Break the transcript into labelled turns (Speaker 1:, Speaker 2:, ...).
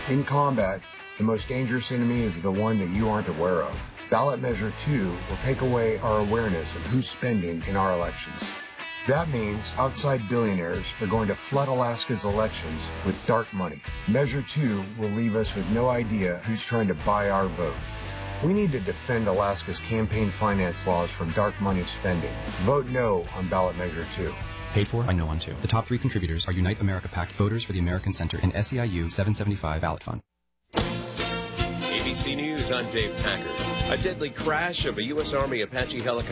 Speaker 1: In combat, the most dangerous enemy is the one that you aren't aware of. Ballot Measure 2 will take away our awareness of who's spending in our elections. That means outside billionaires are going to flood Alaska's elections with dark money. Measure 2 will leave us with no idea who's trying to buy our vote. We need to defend Alaska's campaign finance laws from dark money spending. Vote no on Ballot Measure 2.
Speaker 2: Paid for by No One Too. The top 3 contributors are Unite America PAC, Voters for the American Center, and SEIU 775 Ballot Fund.
Speaker 3: ABC News, I'm Dave Packard. A deadly crash of a U.S. Army Apache helicopter